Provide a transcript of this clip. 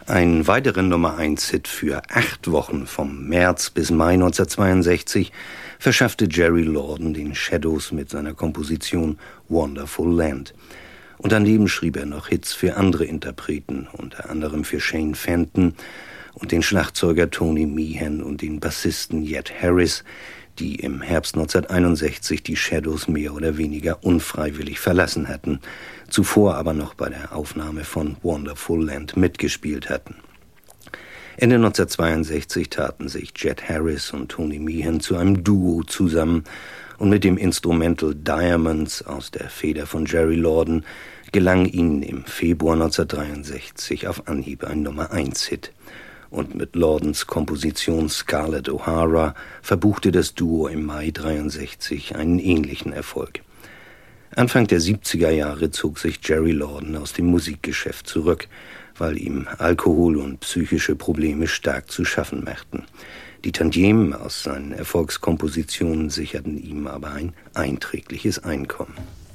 Ein weiterer Nummer-1-Hit für 8 Wochen vom März bis Mai 1962 verschaffte Jerry Lorden den Shadows mit seiner Komposition Wonderful Land. Und daneben schrieb er noch Hits für andere Interpreten, unter anderem für Shane Fenton und den Schlagzeuger Tony Meehan und den Bassisten Jet Harris, die im Herbst 1961 die Shadows mehr oder weniger unfreiwillig verlassen hatten, zuvor aber noch bei der Aufnahme von Wonderful Land mitgespielt hatten. Ende 1962 taten sich Jet Harris und Tony Meehan zu einem Duo zusammen und mit dem Instrumental Diamonds aus der Feder von Jerry Lorden gelang ihnen im Februar 1963 auf Anhieb ein Nummer-1-Hit. Und mit Lordens Komposition Scarlett O'Hara verbuchte das Duo im Mai 1963 einen ähnlichen Erfolg. Anfang der 70er Jahre zog sich Jerry Lorden aus dem Musikgeschäft zurück, weil ihm Alkohol und psychische Probleme stark zu schaffen machten. Die Tantiemen aus seinen Erfolgskompositionen sicherten ihm aber ein einträgliches Einkommen.